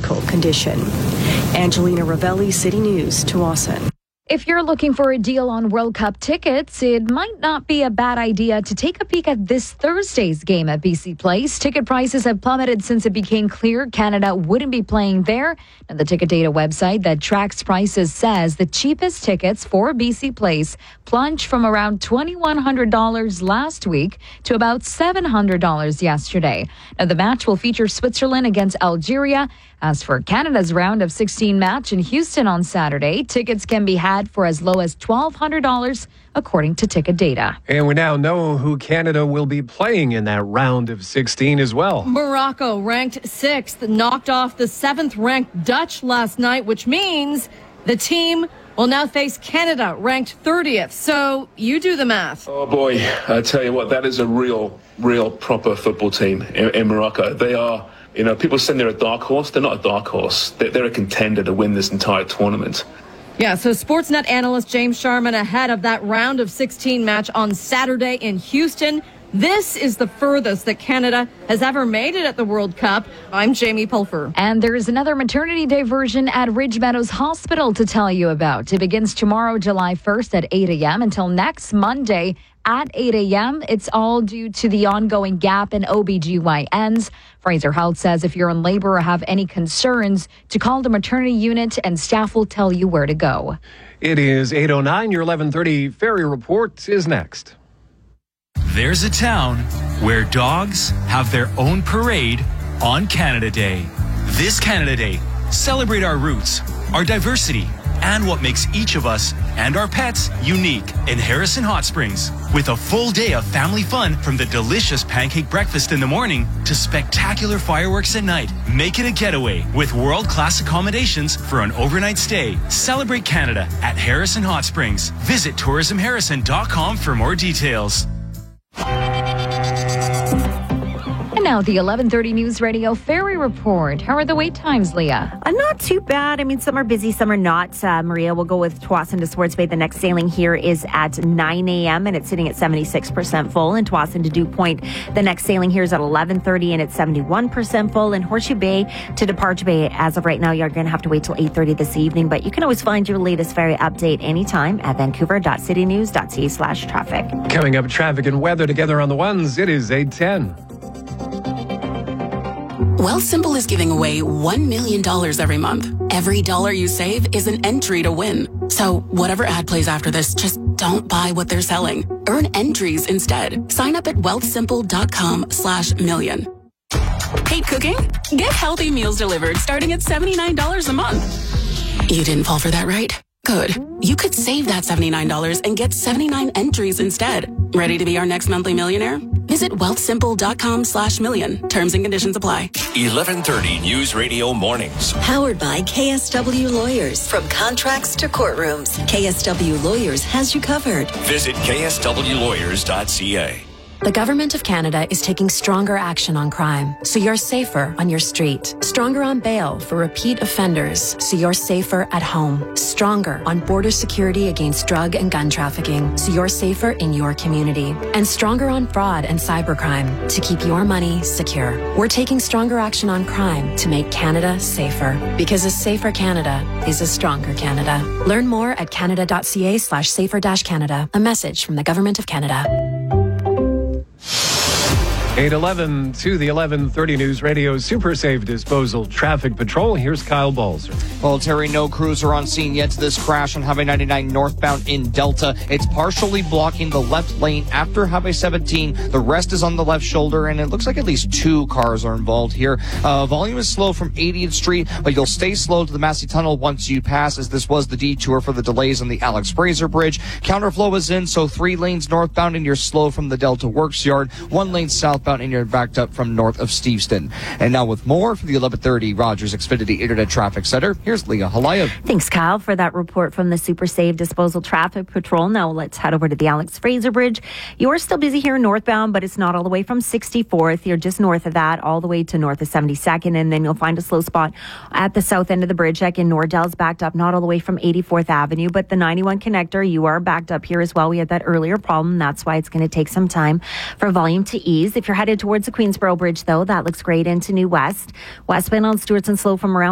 critical condition. Angelina Ravelli, City News, Tsawwassen. If you're looking for a deal on World Cup tickets, it might not be a bad idea to take a peek at this Thursday's game at BC Place. Ticket prices have plummeted since it became clear Canada wouldn't be playing there. And the Ticket Data website that tracks prices says the cheapest tickets for BC Place plunged from around $2,100 last week to about $700 yesterday. Now, the match will feature Switzerland against Algeria. As for Canada's round of 16 match in Houston on Saturday, tickets can be had for as low as $1,200, according to Ticket Data. And we now know who Canada will be playing in that round of 16 as well. Morocco, ranked 6th, knocked off the 7th-ranked Dutch last night, which means the team will now face Canada, ranked 30th. So you do the math. Oh, boy. I tell you what, that is a real proper football team in Morocco. They are... You know, people saying they're a dark horse. They're not a dark horse. They're a contender to win this entire tournament. Yeah, so Sportsnet analyst James Sharman ahead of that round of 16 match on Saturday in Houston. This is the furthest that Canada has ever made it at the World Cup. I'm Jamie Pulfer. And there's another maternity diversion at Ridge Meadows Hospital to tell you about. It begins tomorrow, July 1st at 8 a.m. until next Monday at 8 a.m. It's all due to the ongoing gap in OBGYNs. Fraser Health says if you're in labor or have any concerns, to call the maternity unit and staff will tell you where to go. It is 8:09. Your 11:30 Ferry Report is next. There's a town where dogs have their own parade on Canada Day. This Canada Day, celebrate our roots, our diversity, and what makes each of us and our pets unique in Harrison Hot Springs. With a full day of family fun from the delicious pancake breakfast in the morning to spectacular fireworks at night. Make it a getaway with world-class accommodations for an overnight stay. Celebrate Canada at Harrison Hot Springs. Visit tourismharrison.com for more details. And now the 11:30 News Radio Ferry Report. How are the wait times, Leah? Not too bad. I mean, some are busy, some are not. Maria, we'll go with Tsawwassen to Swartz Bay. The next sailing here is at 9 a.m. and it's sitting at 76% full. And Tsawwassen to Dew Point, the next sailing here is at 11:30 and it's 71% full. And Horseshoe Bay to Departure Bay, as of right now, you're going to have to wait till 8:30 this evening. But you can always find your latest ferry update anytime at vancouver.citynews.ca/traffic. Coming up, traffic and weather together on the ones. It is 8:10. Wealthsimple is giving away $1 million every month. Every dollar you save is an entry to win. So whatever ad plays after this, just don't buy what they're selling. Earn entries instead. Sign up at wealthsimple.com/million. Hate cooking? Get healthy meals delivered starting at $79 a month. You didn't fall for that, right? Good. You could save that $79 and get 79 entries instead. Ready to be our next monthly millionaire? Visit wealthsimple.com/million. Terms and conditions apply. 11:30 News Radio Mornings. Powered by KSW Lawyers. From contracts to courtrooms, KSW Lawyers has you covered. Visit kswlawyers.ca. The Government of Canada is taking stronger action on crime, so you're safer on your street. Stronger on bail for repeat offenders, so you're safer at home. Stronger on border security against drug and gun trafficking, so you're safer in your community. And stronger on fraud and cybercrime, to keep your money secure. We're taking stronger action on crime to make Canada safer. Because a safer Canada is a stronger Canada. Learn more at canada.ca/safer-Canada. A message from the Government of Canada. 8:11 to the 11:30 News Radio Super Safe Disposal Traffic Patrol. Here's Kyle Balzer. Well, Terry, no crews are on scene yet to this crash on Highway 99 northbound in Delta. It's partially blocking the left lane after Highway 17. The rest is on the left shoulder, and it looks like at least 2 cars are involved here. Volume is slow from 80th Street, but you'll stay slow to the Massey Tunnel once you pass, as this was the detour for the delays on the Alex Fraser Bridge. Counterflow is in, so 3 lanes northbound, and you're slow from the Delta Works Yard. 1 lane southbound, and you're backed up from north of Steveston. And now with more for the 11:30 Rogers Xfinity Internet Traffic Center, here's Leah Halayeb. Thanks, Kyle, for that report from the Super Safe Disposal Traffic Patrol. Now let's head over to the Alex Fraser Bridge. You're still busy here northbound, but it's not all the way from 64th. You're just north of that, all the way to north of 72nd, and then you'll find a slow spot at the south end of the bridge deck in Nordell's backed up, not all the way from 84th Avenue, but the 91 connector, you are backed up here as well. We had that earlier problem. That's why it's going to take some time for volume to ease. If you're headed towards the Queensboro Bridge, though, that looks great into New West. Westbound on Stewartson slow from around